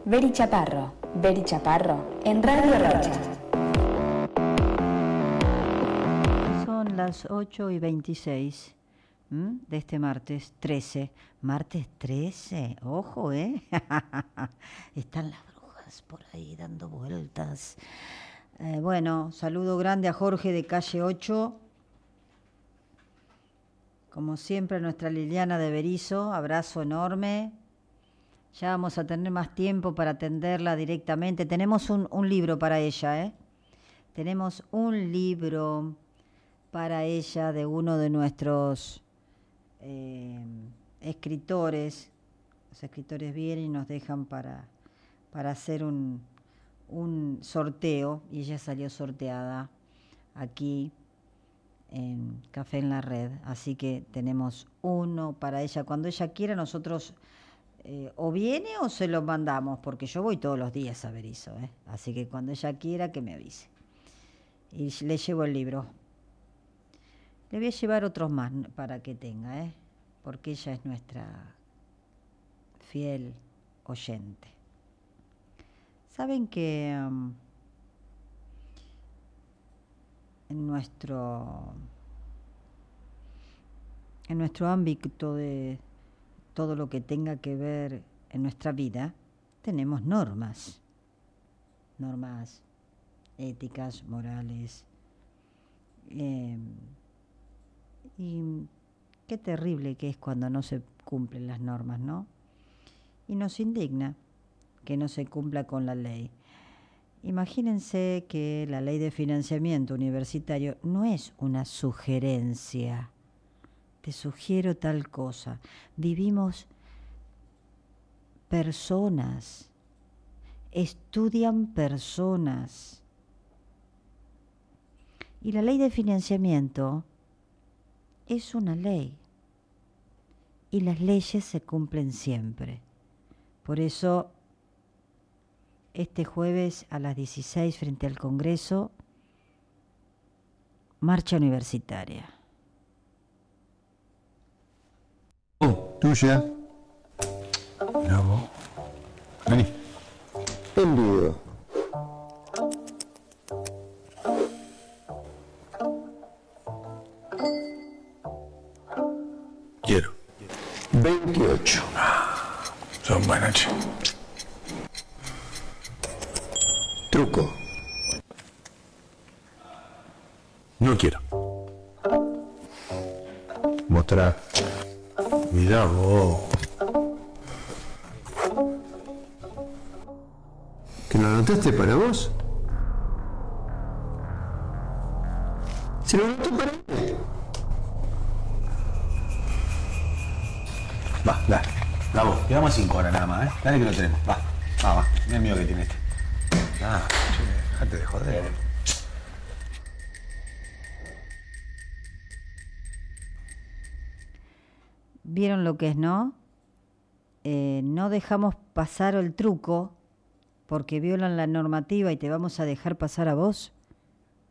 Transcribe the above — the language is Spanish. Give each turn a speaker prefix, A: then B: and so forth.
A: Beri Chaparro, en Radio Rocha.
B: Son las 8:26 de este martes 13. Martes 13, ojo, Están las brujas por ahí dando vueltas. Bueno, saludo grande a Jorge de calle 8. Como siempre, nuestra Liliana de Berizo, abrazo enorme. Ya vamos a tener más tiempo para atenderla directamente. Tenemos un libro para ella, Tenemos un libro para ella de uno de nuestros escritores. Los escritores vienen y nos dejan para hacer un sorteo, y ella salió sorteada aquí en Café en la Red, así que tenemos uno para ella. Cuando ella quiera, nosotros o viene o se lo mandamos, porque yo voy todos los días a Berizo, así que cuando ella quiera que me avise y le llevo el libro. Le voy a llevar otros más para que tenga, porque ella es nuestra fiel oyente. Saben que en nuestro ámbito de todo lo que tenga que ver en nuestra vida, tenemos normas éticas, morales, y qué terrible que es cuando no se cumplen las normas, ¿no? Y nos indigna que no se cumpla con la ley. Imagínense que la ley de financiamiento universitario no es una sugerencia. Te sugiero tal cosa. Vivimos personas, estudian personas. Y la ley de financiamiento es una ley. Y las leyes se cumplen siempre. Por eso, este jueves a las 16 frente al Congreso, marcha universitaria.
C: Tuya. Mirá vos. Vení.
D: Envido.
C: Quiero.
D: 28.
C: Son buenas, che.
D: Truco.
C: No quiero.
D: Mostrá.
C: Mirá vos.
D: ¿Que lo anotaste para vos? ¿Se lo anotó para mí?
C: Va, dale. Vamos, quedamos 5 horas nada más, Dale que lo tenemos. Va, mira el mío que tiene este. Che, déjate de joder.
B: ¿Vieron lo que es, no? No dejamos pasar el truco porque violan la normativa y te vamos a dejar pasar a vos.